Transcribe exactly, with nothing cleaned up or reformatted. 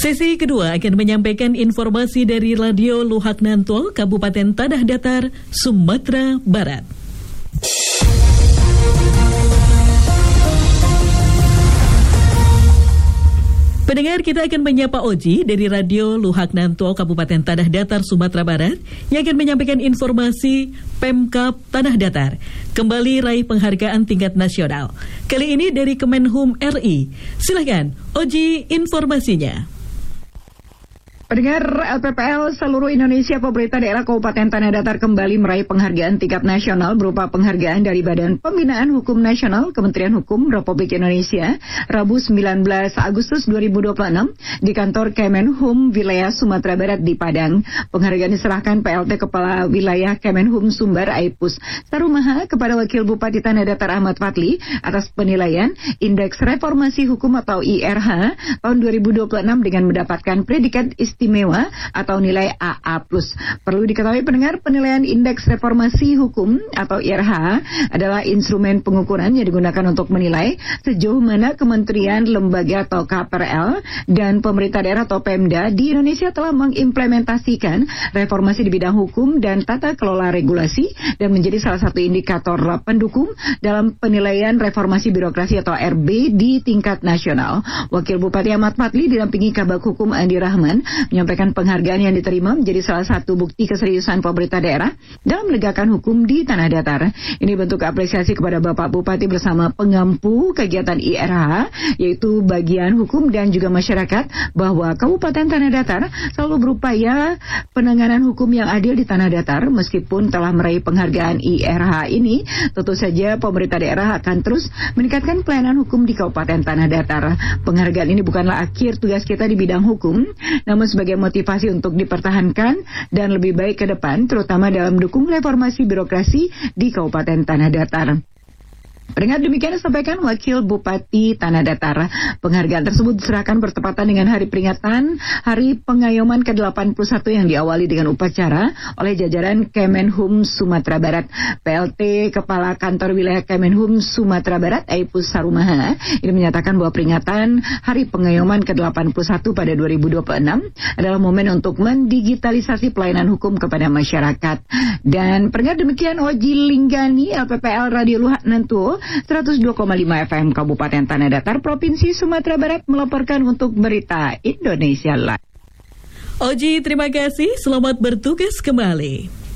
Sesi kedua akan menyampaikan informasi dari Radio Luhak Nantuo, Kabupaten Tanah Datar, Sumatera Barat. Pendengar, kita akan menyapa Oji dari Radio Luhak Nantuo, Kabupaten Tanah Datar, Sumatera Barat, yang akan menyampaikan informasi Pemkab Tanah Datar kembali raih penghargaan tingkat nasional. Kali ini dari Kemenhum R I. Silakan, Oji, informasinya. Pendengar L P P L seluruh Indonesia, pemerintah daerah Kabupaten Tanah Datar kembali meraih penghargaan tingkat nasional berupa penghargaan dari Badan Pembinaan Hukum Nasional Kementerian Hukum Republik Indonesia Rabu sembilan belas Agustus dua ribu dua puluh enam di kantor Kemenhum Wilayah Sumatera Barat di Padang. Penghargaan diserahkan P L T Kepala Wilayah Kemenhum Sumbar Aipus Sarumaha kepada Wakil Bupati Tanah Datar Ahmad Fadli atas penilaian Indeks Reformasi Hukum atau I R H tahun dua ribu dua puluh enam dengan mendapatkan predikat istimewa atau nilai A A plus. Perlu diketahui pendengar, penilaian Indeks Reformasi Hukum atau I R H adalah instrumen pengukuran yang digunakan untuk menilai sejauh mana kementerian, lembaga atau K P R L dan pemerintah daerah atau Pemda di Indonesia telah mengimplementasikan reformasi di bidang hukum dan tata kelola regulasi dan menjadi salah satu indikator pendukung dalam penilaian reformasi birokrasi atau R B di tingkat nasional. Wakil Bupati Ahmad Fadli didampingi Kabag Hukum Andi Rahman menyampaikan penghargaan yang diterima menjadi salah satu bukti keseriusan pemerintah daerah dalam menegakkan hukum di Tanah Datar. Ini bentuk apresiasi kepada Bapak Bupati bersama pengampu kegiatan I R H, yaitu bagian hukum dan juga masyarakat, bahwa Kabupaten Tanah Datar selalu berupaya penanganan hukum yang adil di Tanah Datar. Meskipun telah meraih penghargaan I R H ini, tentu saja pemerintah daerah akan terus meningkatkan pelayanan hukum di Kabupaten Tanah Datar. Penghargaan ini bukanlah akhir tugas kita di bidang hukum, namun sebagai motivasi untuk dipertahankan dan lebih baik ke depan, terutama dalam mendukung reformasi birokrasi di Kabupaten Tanah Datar. Dengan demikian disampaikan Wakil Bupati Tanah Datar. Penghargaan tersebut diserahkan bertepatan dengan hari peringatan Hari Pengayoman ke delapan puluh satu yang diawali dengan upacara oleh jajaran Kemenhum Sumatera Barat. P L T Kepala Kantor Wilayah Kemenhum Sumatera Barat Aipus Sarumaha ini menyatakan bahwa peringatan Hari Pengayoman ke delapan puluh satu pada dua ribu dua puluh enam adalah momen untuk mendigitalisasi pelayanan hukum kepada masyarakat. Dan peringat demikian Oji Linggani, L P P L Radio Luhak Nantuo seratus dua koma lima F M Kabupaten Tanah Datar, Provinsi Sumatera Barat melaporkan untuk Berita Indonesia Live. Oji, terima kasih. Selamat bertugas kembali.